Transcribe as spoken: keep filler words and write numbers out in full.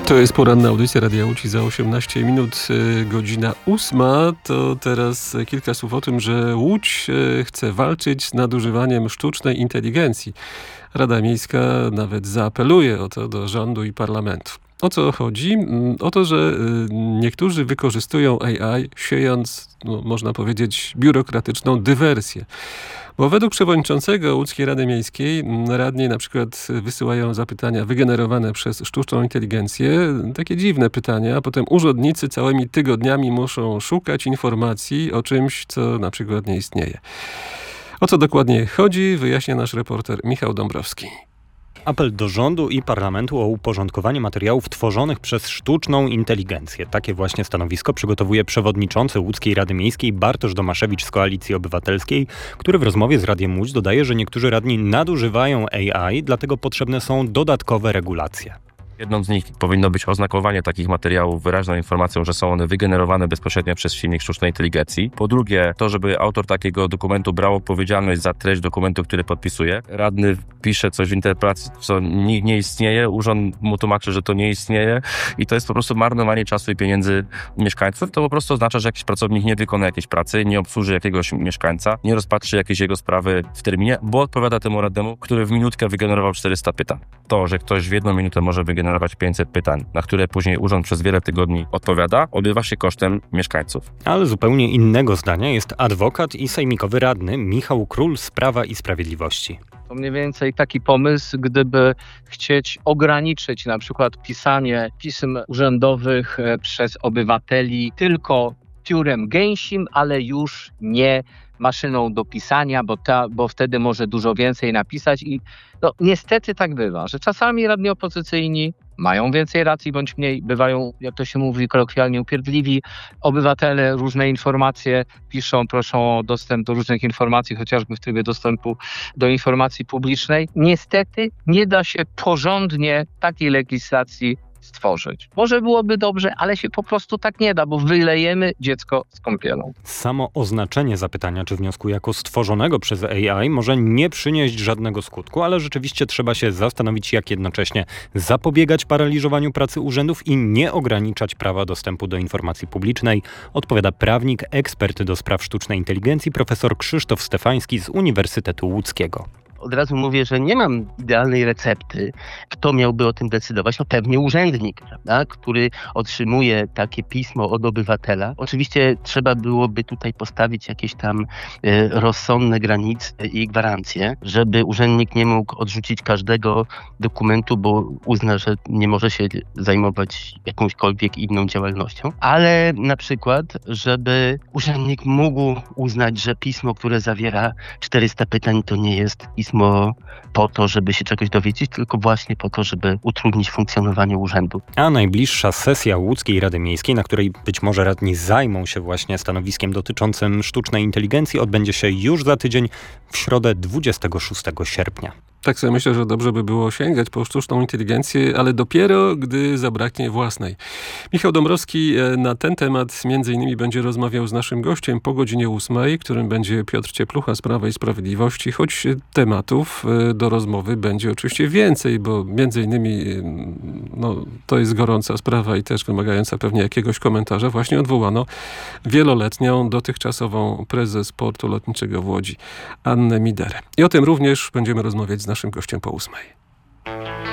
To jest poranna audycja Radia Łódź za osiemnaście minut, godzina ósma. To teraz kilka słów o tym, że Łódź chce walczyć z nadużywaniem sztucznej inteligencji. Rada Miejska nawet zaapeluje o to do rządu i parlamentu. O co chodzi? O to, że niektórzy wykorzystują A I, siejąc, no, można powiedzieć, biurokratyczną dywersję. Bo według przewodniczącego Łódzkiej Rady Miejskiej radni na przykład wysyłają zapytania wygenerowane przez sztuczną inteligencję, takie dziwne pytania, a potem urzędnicy całymi tygodniami muszą szukać informacji o czymś, co na przykład nie istnieje. O co dokładnie chodzi, wyjaśnia nasz reporter Michał Dąbrowski. Apel do rządu i parlamentu o uporządkowanie materiałów tworzonych przez sztuczną inteligencję. Takie właśnie stanowisko przygotowuje przewodniczący Łódzkiej Rady Miejskiej Bartosz Domaszewicz z Koalicji Obywatelskiej, który w rozmowie z Radiem Łódź dodaje, że niektórzy radni nadużywają A I, dlatego potrzebne są dodatkowe regulacje. Jedną z nich powinno być oznakowanie takich materiałów wyraźną informacją, że są one wygenerowane bezpośrednio przez silnik sztucznej inteligencji. Po drugie, to, żeby autor takiego dokumentu brał odpowiedzialność za treść dokumentu, który podpisuje. Radny pisze coś w interpretacji, co nie, nie istnieje, urząd mu tłumaczy, że to nie istnieje i to jest po prostu marnowanie czasu i pieniędzy mieszkańców. To po prostu oznacza, że jakiś pracownik nie wykona jakiejś pracy, nie obsłuży jakiegoś mieszkańca, nie rozpatrzy jakiejś jego sprawy w terminie, bo odpowiada temu radnemu, który w minutkę wygenerował czterysta pytań. To, że ktoś w jedną minutę może wygenerować generować pięćset pytań, na które później urząd przez wiele tygodni odpowiada, odbywa się kosztem mieszkańców. Ale zupełnie innego zdania jest adwokat i sejmikowy radny Michał Król z Prawa i Sprawiedliwości. To mniej więcej taki pomysł, gdyby chcieć ograniczyć na przykład pisanie pism urzędowych przez obywateli tylko piórem gęsim, ale już nie maszyną do pisania, bo, ta, bo wtedy może dużo więcej napisać i no, niestety tak bywa, że czasami radni opozycyjni mają więcej racji bądź mniej, bywają, jak to się mówi kolokwialnie, upierdliwi. Obywatele różne informacje piszą, proszą o dostęp do różnych informacji, chociażby w trybie dostępu do informacji publicznej. Niestety nie da się porządnie takiej legislacji stworzyć. Może byłoby dobrze, ale się po prostu tak nie da, bo wylejemy dziecko z kąpielą. Samo oznaczenie zapytania czy wniosku jako stworzonego przez A I może nie przynieść żadnego skutku, ale rzeczywiście trzeba się zastanowić, jak jednocześnie zapobiegać paraliżowaniu pracy urzędów i nie ograniczać prawa dostępu do informacji publicznej, odpowiada prawnik, ekspert do spraw sztucznej inteligencji, profesor Krzysztof Stefański z Uniwersytetu Łódzkiego. Od razu mówię, że nie mam idealnej recepty. Kto miałby o tym decydować? No pewnie urzędnik, prawda? Który otrzymuje takie pismo od obywatela. Oczywiście trzeba byłoby tutaj postawić jakieś tam y, rozsądne granice i gwarancje, żeby urzędnik nie mógł odrzucić każdego dokumentu, bo uzna, że nie może się zajmować jakąśkolwiek inną działalnością. Ale na przykład, żeby urzędnik mógł uznać, że pismo, które zawiera czterysta pytań, to nie jest pismo po to, żeby się czegoś dowiedzieć, tylko właśnie po to, żeby utrudnić funkcjonowanie urzędu. A najbliższa sesja Łódzkiej Rady Miejskiej, na której być może radni zajmą się właśnie stanowiskiem dotyczącym sztucznej inteligencji, odbędzie się już za tydzień, w środę dwudziestego szóstego sierpnia. Tak sobie myślę, że dobrze by było sięgać po sztuczną inteligencję, ale dopiero, gdy zabraknie własnej. Michał Dąbrowski na ten temat między innymi będzie rozmawiał z naszym gościem po godzinie ósmej, którym będzie Piotr Cieplucha z Prawa i Sprawiedliwości, choć tematów do rozmowy będzie oczywiście więcej, bo między innymi no, to jest gorąca sprawa i też wymagająca pewnie jakiegoś komentarza. Właśnie odwołano wieloletnią dotychczasową prezes portu lotniczego w Łodzi, Annę Miderę. I o tym również będziemy rozmawiać z naszym gościem po ósmej.